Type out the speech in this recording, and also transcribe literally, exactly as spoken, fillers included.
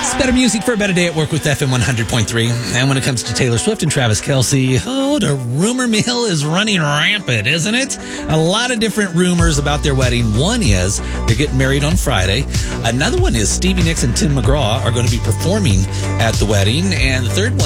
Better music for a better day at work with F M one hundred point three. And when it comes to Taylor Swift and Travis Kelce, oh, the rumor mill is running rampant, isn't it? A lot of different rumors about their wedding. One is they're getting married on Friday. Another one is Stevie Nicks and Tim McGraw are going to be performing at the wedding. And the third one